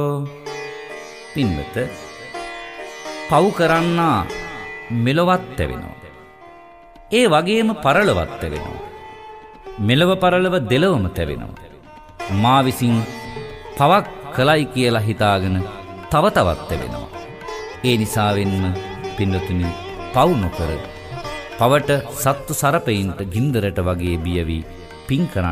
පින්වත පව් කරන්නා මෙලොවත් තැවෙනවා. ඒ වගේම පරලොවත් තැවෙනවා. මෙලව පරලව දෙලවම තැවෙනවා. මා විසින් පවක් කළයි කියලා හිතාගෙන තව තවත් තැවෙනවා. ඒ නිසාවෙන්ම පින්වතුනි පව් නොකර පවට සත්තු සරපයින්ට ගින්දරට වගේ බිය වී පින් කරන්න